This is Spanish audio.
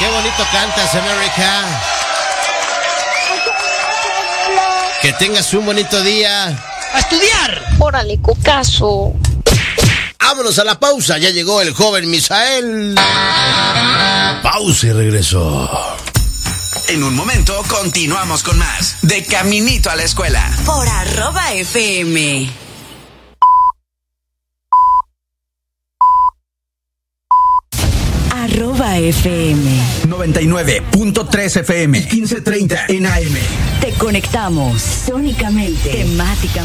Qué bonito cantas, América. Que tengas un bonito día. ¡A estudiar! Órale, cocazo. Vámonos a la pausa. Ya llegó el joven Misael. Pausa y regreso. En un momento continuamos con más de Caminito a la Escuela por @FM. @FM 99.3 FM 1530 en AM. Te conectamos sónicamente, temáticamente.